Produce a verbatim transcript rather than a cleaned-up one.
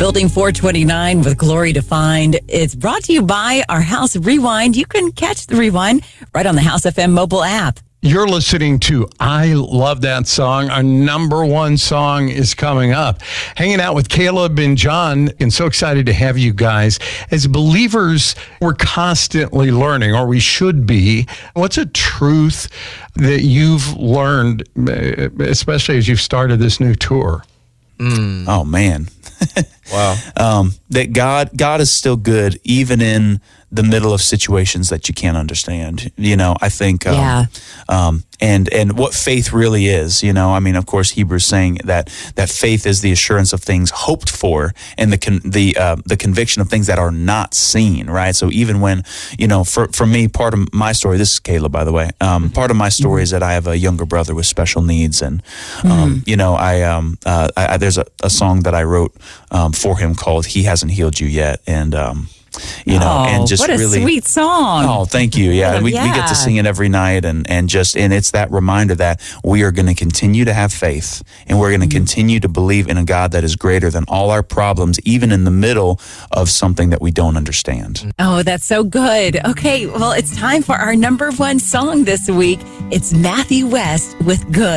Building four twenty-nine with Glory Defined. It's brought to you by our House Rewind. You can catch the Rewind right on the House F M mobile app. You're listening to I Love That Song. Our number one song is coming up. Hanging out with Caleb and John, and so excited to have you guys. As believers, we're constantly learning, or we should be. What's a truth that you've learned, especially as you've started this new tour? Mm. Oh, man. Wow. Um, that God, God is still good, even in the middle of situations that you can't understand. You know, I think, um, yeah. um, and, and what faith really is, you know, I mean, of course, Hebrews saying that, that faith is the assurance of things hoped for and the, con- the, uh, the conviction of things that are not seen, right? So even when, you know, for, for me, part of my story, this is Caleb, by the way, um, part of my story mm-hmm. is that I have a younger brother with special needs. And, um, mm-hmm. you know, I, um, uh, I, I there's a, a song that I wrote, um, for him called He Hasn't Healed You Yet. And, um, you know, oh, and just what a really sweet song. Oh, thank you. Yeah. we, yeah. we get to sing it every night, and, and just, and it's that reminder that we are going to continue to have faith, and we're going to mm-hmm. continue to believe in a God that is greater than all our problems, even in the middle of something that we don't understand. Oh, that's so good. Okay. Well, it's time for our number one song this week. It's Matthew West with Good.